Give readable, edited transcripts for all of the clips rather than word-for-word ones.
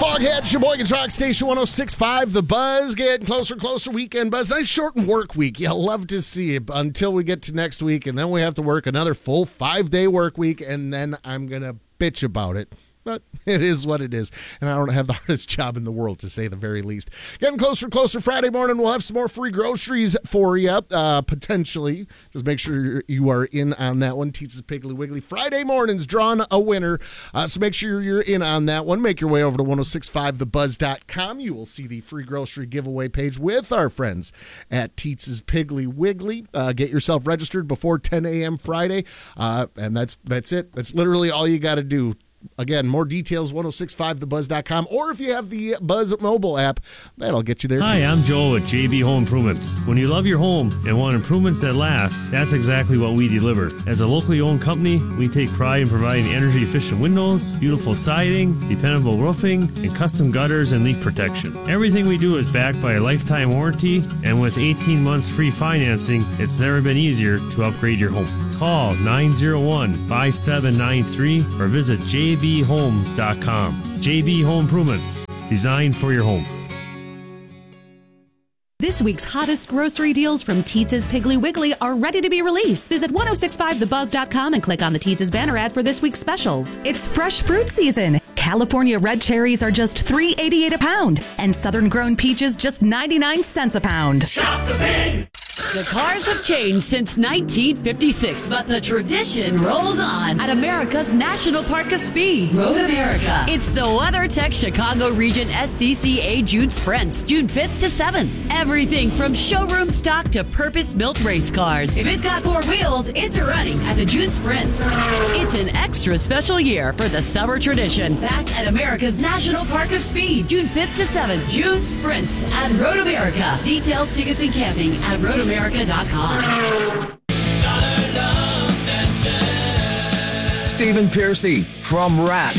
Foghat, Sheboygan's Rock Station 106.5. The Buzz getting closer and closer. Weekend Buzz. Nice shortened work week. You'll love to see it until we get to next week, and then we have to work another full 5-day work week, and then I'm going to bitch about it. But it is what it is, and I don't have the hardest job in the world, to say the very least. Getting closer and closer. Friday morning, we'll have some more free groceries for you, potentially. Just make sure you are in on that one. Teats' Piggly Wiggly. Friday morning's drawn a winner, so make sure you're in on that one. Make your way over to 1065thebuzz.com. You will see the free grocery giveaway page with our friends at Teats' Piggly Wiggly. Get yourself registered before 10 a.m. Friday, and that's it. That's literally all you got to do. Again, more details, 1065thebuzz.com, or if you have the Buzz mobile app, that'll get you there. Hi, I'm Joel at JB Home Improvements. When you love your home and want improvements that last, that's exactly what we deliver. As a locally owned company, we take pride in providing energy-efficient windows, beautiful siding, dependable roofing, and custom gutters and leak protection. Everything we do is backed by a lifetime warranty, and with 18 months free financing, it's never been easier to upgrade your home. Call 901-5793 or visit jbhome.com. JB Home Improvements, designed for your home. This week's hottest grocery deals from Teats' Piggly Wiggly are ready to be released. Visit 1065thebuzz.com and click on the Teats' banner ad for this week's specials. It's fresh fruit season. California red cherries are just $3.88 a pound, and southern grown peaches just 99 cents a pound. Shop the Pig! The cars have changed since 1956, but the tradition rolls on at America's National Park of Speed, Road America. It's the WeatherTech Chicago Region SCCA June Sprints, June 5th to 7th. Everything from showroom stock to purpose-built race cars. If it's got 4 wheels, it's running at the June Sprints. It's an extra special year for the summer tradition. Back at America's National Park of Speed, June 5th to 7th. June Sprints at Road America. Details, tickets, and camping at roadamerica.com. Stephen Piercy from Rat.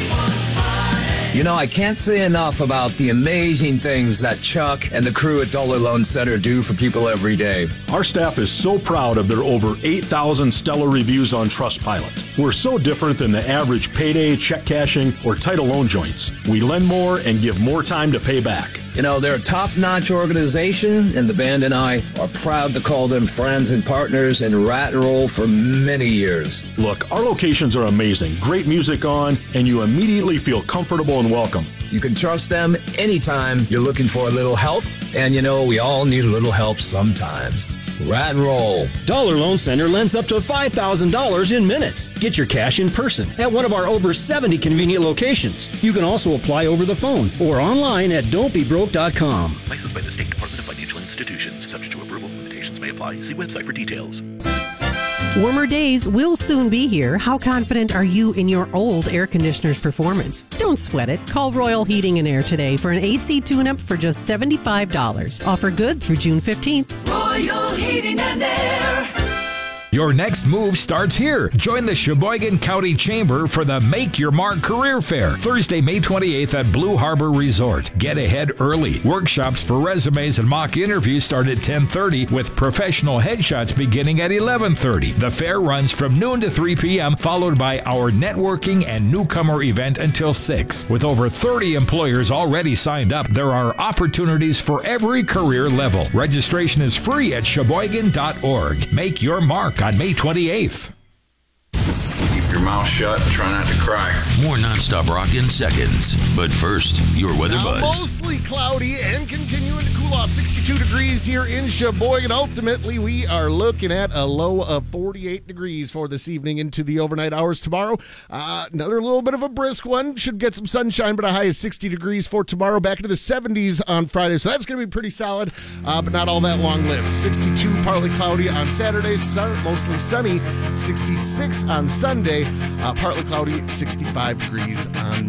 You know, I can't say enough about the amazing things that Chuck and the crew at Dollar Loan Center do for people every day. Our staff is so proud of their over 8,000 stellar reviews on Trustpilot. We're so different than the average payday, check cashing, or title loan joints. We lend more and give more time to pay back. You know, they're a top-notch organization, and the band and I are proud to call them friends and partners in Rat and Roll for many years. Look, our locations are amazing. Great music on, and you immediately feel comfortable and welcome. You can trust them anytime you're looking for a little help, and you know, we all need a little help sometimes. Rat and Roll. Dollar Loan Center lends up to $5,000 in minutes. Get your cash in person at one of our over 70 convenient locations. You can also apply over the phone or online at don'tbebroke.com. Licensed by the State Department of Financial Institutions. Subject to approval. Limitations may apply. See website for details. Warmer days will soon be here. How confident are you in your old air conditioner's performance? Don't sweat it. Call Royal Heating and Air today for an AC tune-up for just $75. Offer good through June 15th. Royal Heating and Air. Your next move starts here. Join the Sheboygan County Chamber for the Make Your Mark Career Fair, Thursday, May 28th at Blue Harbor Resort. Get ahead early. Workshops for resumes and mock interviews start at 10:30 with professional headshots beginning at 11:30. The fair runs from noon to 3 p.m., followed by our networking and newcomer event until 6. With over 30 employers already signed up, there are opportunities for every career level. Registration is free at sheboygan.org. Make your mark on May 28th. Keep your mouth shut and try not to cry. More nonstop rock in seconds. But first, your weather buzz. Mostly cloudy and continuing to cool off. 62 degrees here in Sheboygan. Ultimately, we are looking at a low of 48 degrees for this evening into the overnight hours tomorrow. Another little bit of a brisk one. Should get some sunshine, but a high of 60 degrees for tomorrow. Back into the 70s on Friday, so that's going to be pretty solid, but not all that long-lived. 62, partly cloudy on Saturday, mostly sunny. 66 on Sunday, partly cloudy, 65 degrees on